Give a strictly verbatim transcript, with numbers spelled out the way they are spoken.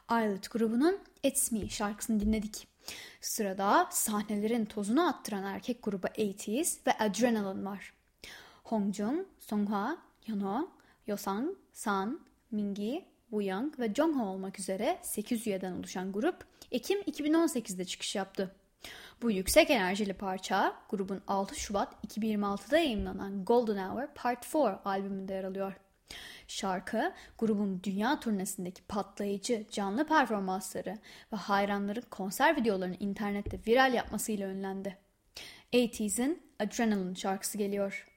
Islet grubunun It's Me şarkısını dinledik. Sırada sahnelerin tozunu attıran erkek grubu eighties ve Adrenaline var. Hongjoong, Songhwa, Yeonho, Yosang, San, Mingi, Wooyoung ve Jongho olmak üzere sekiz üyeden oluşan grup Ekim iki bin on sekizde çıkış yaptı. Bu yüksek enerjili parça grubun altı Şubat iki bin yirmi altıda yayımlanan Golden Hour Part dört albümünde yer alıyor. Şarkı grubun dünya turnesindeki patlayıcı canlı performansları ve hayranların konser videolarını internette viral yapmasıyla ünlendi. eightiers'in Adrenaline şarkısı geliyor.